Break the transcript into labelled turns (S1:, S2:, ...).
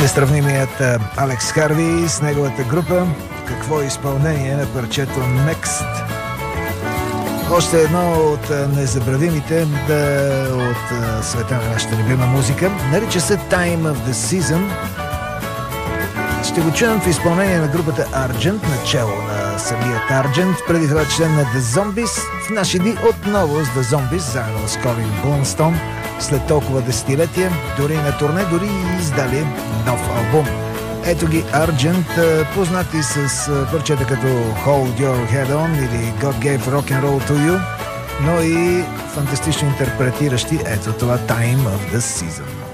S1: Несравнимият Алекс Харви с неговата група. Какво е изпълнение на парчето Next? Още едно от незабравимите от света на нашата любима музика. Нарича се Time of the Season. Ще го чуем в изпълнение на групата Argent, начало на самият Argent, преди това член на The Zombies. В наши дни отново с The Zombies, заедно с Колин Блунстон, след толкова десетилетия, дори на турне, дори и издали нов албум. Ето ги Argent, познати с парчета като Hold Your Head On или God Gave Rock and Roll to You, но и фантастично интерпретиращи ето това Time of the Season.